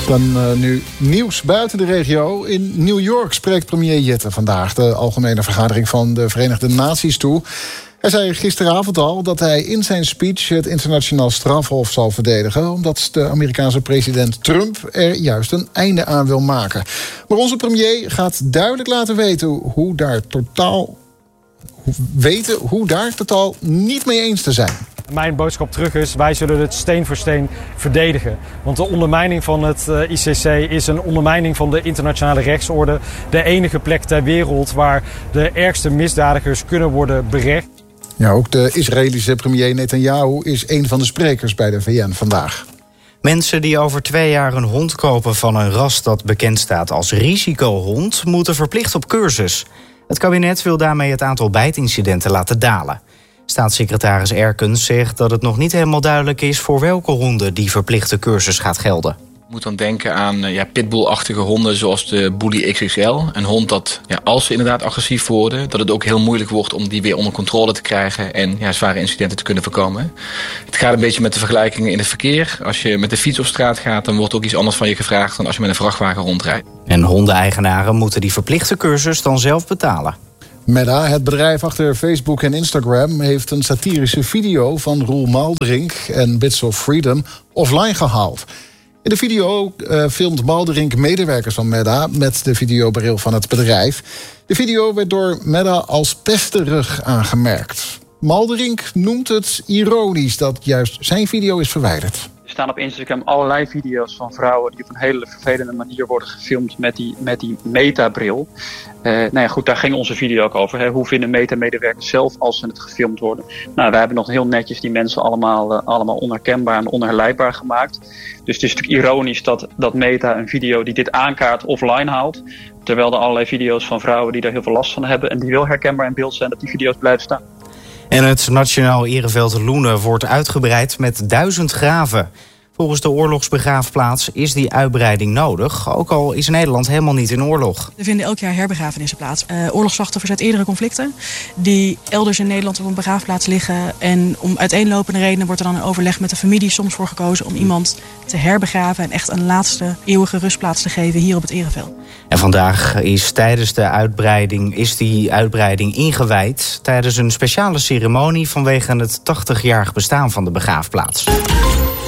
Dan nu nieuws buiten de regio. In New York spreekt premier Jette vandaag de algemene vergadering van de Verenigde Naties toe. Hij zei gisteravond al dat hij in zijn speech het internationaal strafhof zal verdedigen, omdat de Amerikaanse president Trump er juist een einde aan wil maken. Maar onze premier gaat duidelijk laten weten hoe daar totaal niet mee eens te zijn. Mijn boodschap terug is, wij zullen het steen voor steen verdedigen. Want de ondermijning van het ICC is een ondermijning van de internationale rechtsorde. De enige plek ter wereld waar de ergste misdadigers kunnen worden berecht. Ja, ook de Israëlische premier Netanyahu is een van de sprekers bij de VN vandaag. Mensen die over 2 jaar een hond kopen van een ras dat bekend staat als risicohond, moeten verplicht op cursus. Het kabinet wil daarmee het aantal bijtincidenten laten dalen. Staatssecretaris Erkens zegt dat het nog niet helemaal duidelijk is voor welke honden die verplichte cursus gaat gelden. Je moet dan denken aan pitbull-achtige honden zoals de Bully XXL. Een hond dat, als ze inderdaad agressief worden, dat het ook heel moeilijk wordt om die weer onder controle te krijgen en zware incidenten te kunnen voorkomen. Het gaat een beetje met de vergelijkingen in het verkeer. Als je met de fiets op straat gaat, dan wordt ook iets anders van je gevraagd dan als je met een vrachtwagen rondrijdt. En hondeneigenaren moeten die verplichte cursus dan zelf betalen. Meta, het bedrijf achter Facebook en Instagram, heeft een satirische video van Roel Malderink en Bits of Freedom offline gehaald. In de video filmt Malderink medewerkers van Meta met de videobril van het bedrijf. De video werd door Meta als pesterig aangemerkt. Malderink noemt het ironisch dat juist zijn video is verwijderd. Er staan op Instagram allerlei video's van vrouwen die op een hele vervelende manier worden gefilmd met die Meta-bril. Goed, daar ging onze video ook over. Hè. Hoe vinden Meta-medewerkers zelf als ze het gefilmd worden? Nou, wij hebben nog heel netjes die mensen allemaal onherkenbaar en onherleidbaar gemaakt. Dus het is natuurlijk ironisch dat Meta een video die dit aankaart offline haalt. Terwijl er allerlei video's van vrouwen die daar heel veel last van hebben en die wel herkenbaar in beeld zijn, dat die video's blijven staan. En het Nationaal Ereveld Loenen wordt uitgebreid met 1000 graven. Volgens de oorlogsbegraafplaats is die uitbreiding nodig, ook al is Nederland helemaal niet in oorlog. Er vinden elk jaar herbegrafenissen plaats. Oorlogsslachtoffers uit eerdere conflicten die elders in Nederland op een begraafplaats liggen. En om uiteenlopende redenen wordt er dan een overleg met de familie soms voor gekozen om iemand te herbegraven en echt een laatste eeuwige rustplaats te geven hier op het Ereveld. En vandaag is die uitbreiding ingewijd tijdens een speciale ceremonie vanwege het 80-jarig bestaan van de begraafplaats.